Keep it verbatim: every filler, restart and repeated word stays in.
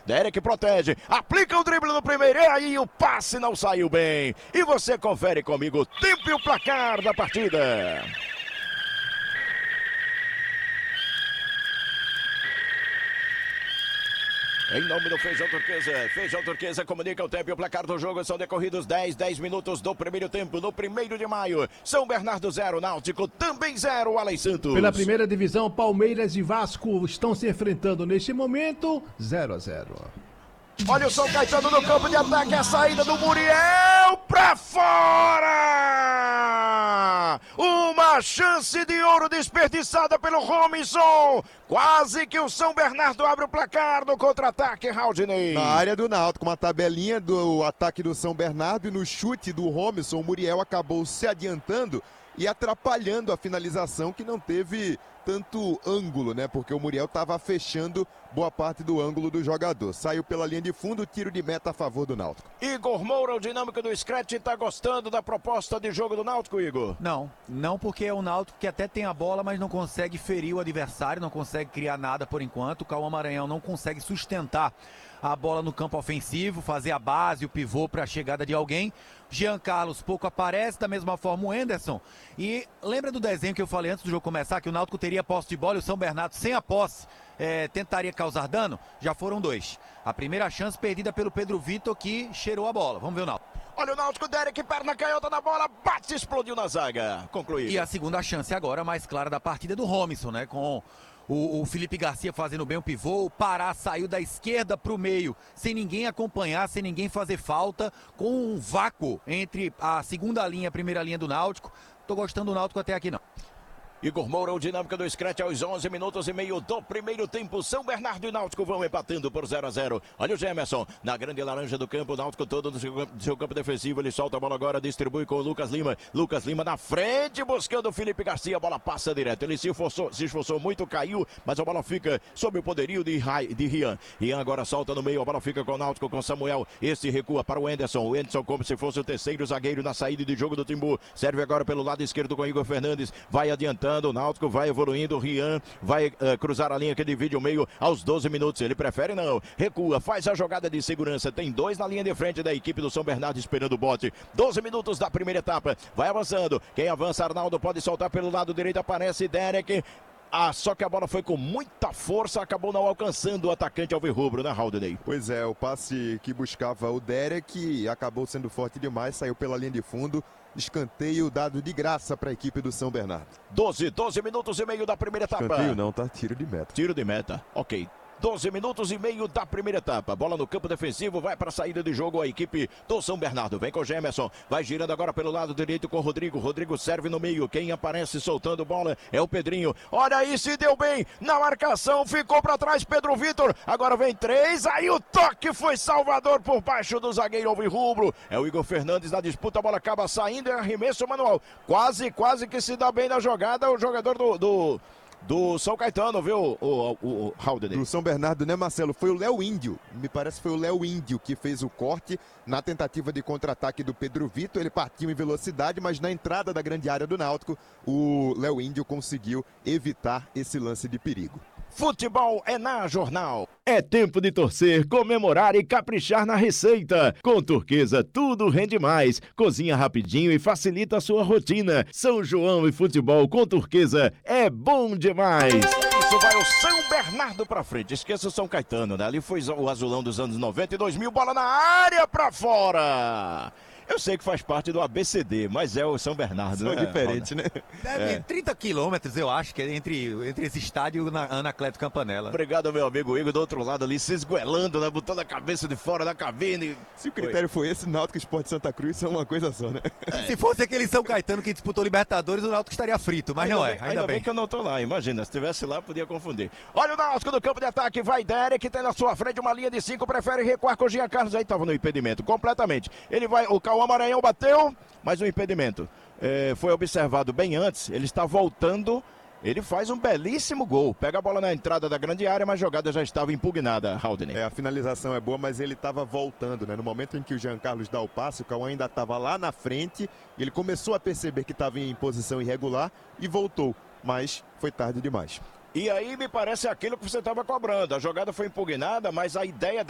Derek protege, aplica o drible no primeiro, e aí o passe não saiu bem. E você confere comigo o tempo e o placar da partida. Em nome do Feijão Turquesa, Feijão Turquesa comunica o tempo e o placar do jogo. São decorridos dez, dez minutos do primeiro tempo, no primeiro de maio. São Bernardo zero, Náutico também zero, Alex Santos. Pela primeira divisão, Palmeiras e Vasco estão se enfrentando neste momento, zero a zero. Olha o São Caetano no campo de ataque, a saída do Muriel pra fora! Uma chance de ouro desperdiçada pelo Robinson. Quase que o São Bernardo abre o placar no contra-ataque, Raudinei. Na área do Náutico, uma tabelinha do ataque do São Bernardo, e no chute do Robinson, o Muriel acabou se adiantando e atrapalhando a finalização, que não teve tanto ângulo, né? Porque o Muriel estava fechando boa parte do ângulo do jogador. Saiu pela linha de fundo, tiro de meta a favor do Náutico. Igor Moura, o dinâmico do Scratch, tá gostando da proposta de jogo do Náutico, Igor? Não, não, porque é um Náutico que até tem a bola, mas não consegue ferir o adversário, não consegue criar nada por enquanto. O Cauã Maranhão não consegue sustentar a bola no campo ofensivo, fazer a base, o pivô para a chegada de alguém. Jean Carlos pouco aparece, da mesma forma o Anderson. E lembra do desenho que eu falei antes do jogo começar, que o Náutico teria posse de bola e o São Bernardo, sem a posse, é, tentaria causar dano? Já foram dois. A primeira chance perdida pelo Pedro Vitor, que cheirou a bola. Vamos ver o Náutico. Olha o Náutico, Derek, perna canhota na bola, bate, explodiu na zaga. Concluído. E a segunda chance agora, mais clara da partida, do Robinson, né? Com O, o Felipe Garcia fazendo bem o pivô, o Pará saiu da esquerda para o meio, sem ninguém acompanhar, sem ninguém fazer falta, com um vácuo entre a segunda linha e a primeira linha do Náutico. Tô gostando do Náutico até aqui não. Igor Moura, o dinâmico do Scratch, aos onze minutos e meio do primeiro tempo. São Bernardo e Náutico vão empatando por zero a zero. Olha o Gemerson, na grande laranja do campo, o Náutico todo no seu, no seu campo defensivo. Ele solta a bola agora, distribui com o Lucas Lima. Lucas Lima na frente, buscando o Felipe Garcia. A bola passa direto. Ele se esforçou, se esforçou muito, caiu, mas a bola fica sob o poderio de, de Rian. Rian agora solta no meio, a bola fica com o Náutico, com Samuel. Esse recua para o Anderson. O Anderson como se fosse o terceiro zagueiro na saída de jogo do Timbu. Serve agora pelo lado esquerdo com o Igor Fernandes. Vai adiantando, o Náutico vai evoluindo, o Rian vai uh, cruzar a linha que divide o meio aos doze minutos, ele prefere não, recua, faz a jogada de segurança, tem dois na linha de frente da equipe do São Bernardo esperando o bote, doze minutos da primeira etapa, vai avançando, quem avança, Arnaldo pode soltar pelo lado direito, aparece Derek. Ah, só que a bola foi com muita força, acabou não alcançando o atacante alvirrubro, né, Raudinei? Pois é, o passe que buscava o Derek acabou sendo forte demais, saiu pela linha de fundo, escanteio dado de graça para a equipe do São Bernardo. doze, doze minutos e meio da primeira etapa. Escanteio não, tá? Tiro de meta. Tiro de meta, ok. doze minutos e meio da primeira etapa. Bola no campo defensivo, vai para a saída de jogo a equipe do São Bernardo. Vem com o Gemerson, vai girando agora pelo lado direito com o Rodrigo. Rodrigo serve no meio. Quem aparece soltando bola é o Pedrinho. Olha aí, se deu bem na marcação, ficou para trás Pedro Vitor. Agora vem três, aí o toque foi Salvador por baixo do zagueiro alvirrubro. É o Igor Fernandes na disputa, a bola acaba saindo, é arremesso manual. Quase, quase que se dá bem na jogada o jogador do... do... do São Caetano, viu, o, o, o Haldane? Do São Bernardo, né, Marcelo? Foi o Léo Índio, me parece que foi o Léo Índio que fez o corte na tentativa de contra-ataque do Pedro Vitor. Ele partiu em velocidade, mas na entrada da grande área do Náutico, o Léo Índio conseguiu evitar esse lance de perigo. Futebol é na Jornal. É tempo de torcer, comemorar e caprichar na receita. Com Turquesa, tudo rende mais. Cozinha rapidinho e facilita a sua rotina. São João e futebol com Turquesa é bom demais. Isso vai o São Bernardo pra frente. Esqueça o São Caetano, né? Ali foi o azulão dos anos noventa e dois mil, bola na área pra fora. Eu sei que faz parte do A B C D, mas é o São Bernardo, São né? diferente, né? Deve É. trinta quilômetros, eu acho, que é entre, entre esse estádio e a Anacleto Campanella. Obrigado, meu amigo Igor, do outro lado ali, se esguelando, né? Botando a cabeça de fora da cabine. Se o critério foi esse, Náutico Esporte Santa Cruz são uma coisa só, né? É. Se fosse aquele São Caetano que disputou Libertadores, o Náutico estaria frito, mas ainda não bem, é, ainda, ainda bem. bem. que eu não tô lá, imagina, se estivesse lá podia confundir. Olha o Náutico no campo de ataque, vai Derek, tem na sua frente uma linha de cinco, prefere recuar com o Jean Carlos, aí tava no impedimento, completamente. Ele vai, o Cauã Maranhão bateu, mas o impedimento é, foi observado bem antes, ele está voltando, ele faz um belíssimo gol, pega a bola na entrada da grande área, mas a jogada já estava impugnada, Haldane. É, a finalização é boa, mas ele estava voltando, né? No momento em que o Jean Carlos dá o passe, o Cauã ainda estava lá na frente, ele começou a perceber que estava em posição irregular e voltou, mas foi tarde demais. E aí me parece aquilo que você estava cobrando, a jogada foi impugnada, mas a ideia